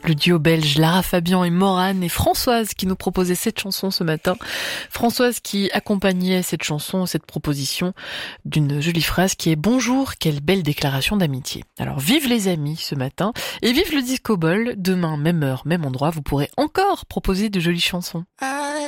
Le duo belge Lara Fabian et Morane et Françoise qui nous proposait cette chanson ce matin. Françoise qui accompagnait cette chanson, cette proposition d'une jolie phrase qui est « Bonjour, quelle belle déclaration d'amitié ». Alors vive les amis ce matin et vive le Disco Ball. Demain, même heure, même endroit, vous pourrez encore proposer de jolies chansons.